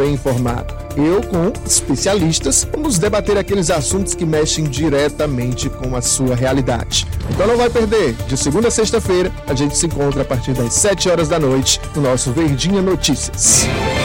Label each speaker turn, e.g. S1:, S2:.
S1: bem informado. Eu, com especialistas, vamos debater aqueles assuntos que mexem diretamente com a sua realidade. Então não vai perder. De segunda a sexta-feira, a gente se encontra a partir das 7 horas da noite no nosso Verdinha Notícias.